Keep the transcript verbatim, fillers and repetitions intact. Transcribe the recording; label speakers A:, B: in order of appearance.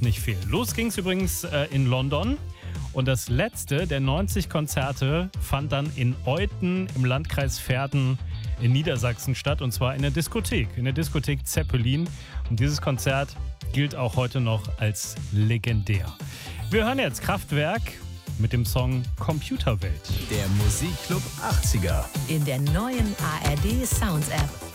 A: nicht fehlen. Los ging's übrigens äh, in London. Und das letzte der neunzig Konzerte fand dann in Euthen im Landkreis Verden in Niedersachsen statt. Und zwar in der Diskothek, in der Diskothek Zeppelin. Und dieses Konzert gilt auch heute noch als legendär. Wir hören jetzt Kraftwerk mit dem Song Computerwelt.
B: Der Musikclub achtziger.
C: In der neuen A R D Sounds App.